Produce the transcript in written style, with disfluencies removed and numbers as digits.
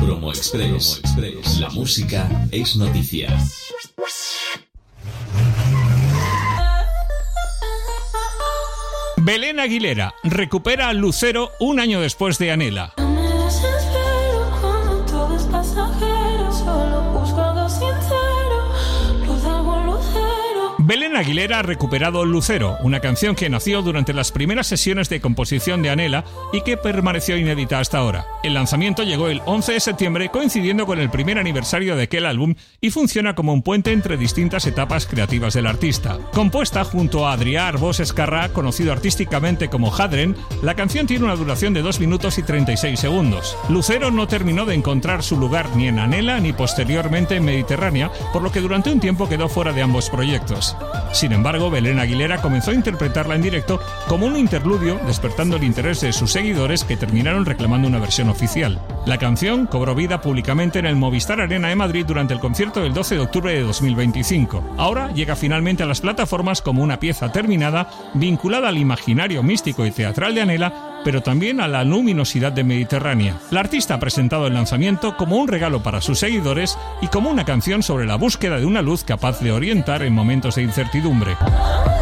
Promo Express. La música es noticia. Belén Aguilera recupera Lucero un año después de Anhela. Belén Aguilera ha recuperado Lucero, una canción que nació durante las primeras sesiones de composición de Anhela y que permaneció inédita hasta ahora. El lanzamiento llegó el 11 de septiembre coincidiendo con el primer aniversario de aquel álbum y funciona como un puente entre distintas etapas creativas del artista. Compuesta junto a Adrià Arbós Escarrà, conocido artísticamente como Hadren, la canción tiene una duración de 2 minutos y 36 segundos. Lucero no terminó de encontrar su lugar ni en Anhela ni posteriormente en Mediterránea, por lo que durante un tiempo quedó fuera de ambos proyectos. Sin embargo, Belén Aguilera comenzó a interpretarla en directo como un interludio, despertando el interés de sus seguidores que terminaron reclamando una versión oficial. La canción cobró vida públicamente en el Movistar Arena de Madrid durante el concierto del 12 de octubre de 2025. Ahora llega finalmente a las plataformas como una pieza terminada, vinculada al imaginario místico y teatral de Anhela, pero también a la luminosidad de Mediterránea. La artista ha presentado el lanzamiento como un regalo para sus seguidores y como una canción sobre la búsqueda de una luz capaz de orientar en momentos de incertidumbre.